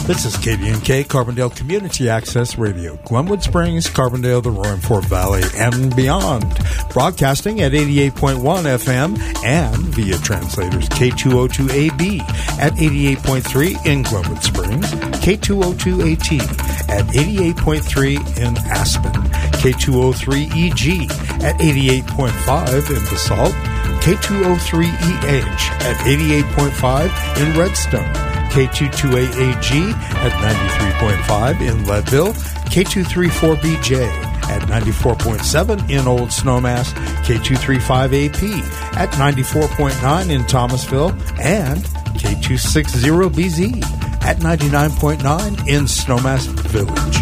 This is KDNK, Carbondale Community Access Radio, Glenwood Springs, Carbondale, the Roaring Fork Valley, and beyond. Broadcasting at 88.1 FM and via translators K202AB at 88.3 in Glenwood Springs, K202AT at 88.3 in Aspen, K203EG at 88.5 in Basalt, K203EH at 88.5 in Redstone, K228AG at 93.5 in Leadville, K234BJ at 94.7 in Old Snowmass, K235AP at 94.9 in Thomasville, and K260BZ at 99.9 in Snowmass Village.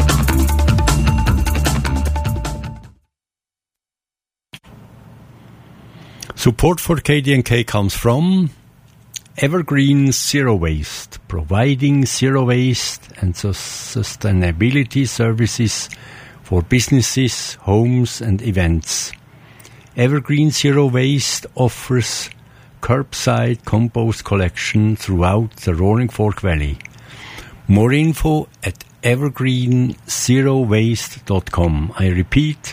Support for KDNK comes from Evergreen Zero Waste, providing zero waste and sustainability services for businesses, homes and events. Evergreen Zero Waste offers curbside compost collection throughout the Roaring Fork Valley. More info at evergreenzerowaste.com. I repeat,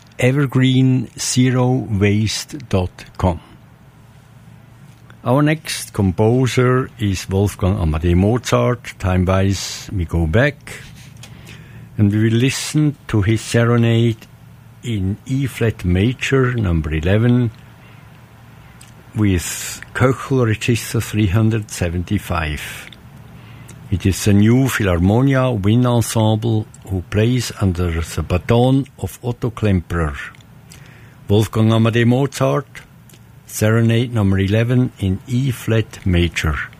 evergreenzerowaste.com. Our next composer is Wolfgang Amadeus Mozart. Time-wise, we go back, and we will listen to his serenade in E-flat major, number 11, with Köchel Register 375. It is a new Philharmonia wind ensemble who plays under the baton of Otto Klemperer. Wolfgang Amadeus Mozart, Serenade number 11 in E-flat major.